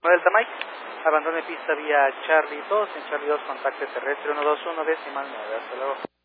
Delta Mike, abandone pista vía Charlie 2, en Charlie 2 contacte terrestre 121 decimal 9, hasta luego.